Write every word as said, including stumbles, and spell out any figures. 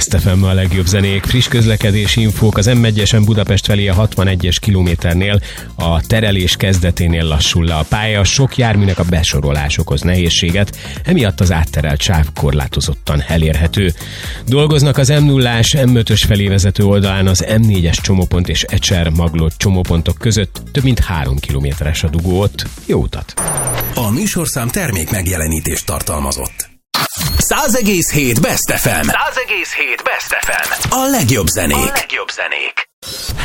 Best ef em a legjobb zenék, friss közlekedési infók. Az em egyesen Budapest felé a hatvanegyes kilométernél, a terelés kezdeténél lassul le a pálya. Sok járműnek a besorolás okoz nehézséget, emiatt az átterelt sáv korlátozottan elérhető. Dolgoznak az em nullás, em ötös felé vezető oldalán az em négyes csomópont és Ecser-Maglód csomópontok között, több mint három kilométeres a dugó ott. Jó utat! A műsorszám termék megjelenítést tartalmazott. száz egész hét Best ef em. száz egész hét Best ef em. A legjobb zenék. A legjobb zenék.